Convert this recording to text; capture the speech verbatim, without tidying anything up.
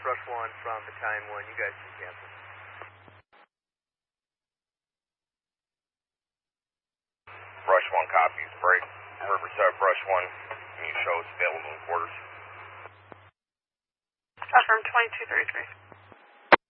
Brush one from Battalion one. You guys can cancel. Brush one copies. Break. Riverside Brush one. Can you show us available in quarters? Affirm twenty-two thirty-three.